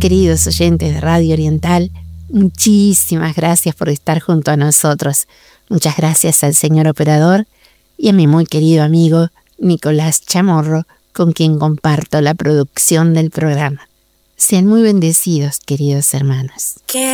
queridos oyentes de Radio Oriental, muchísimas gracias por estar junto a nosotros. Muchas gracias al señor operador y a mi muy querido amigo Nicolás Chamorro, con quien comparto la producción del programa. Sean muy bendecidos, queridos hermanos.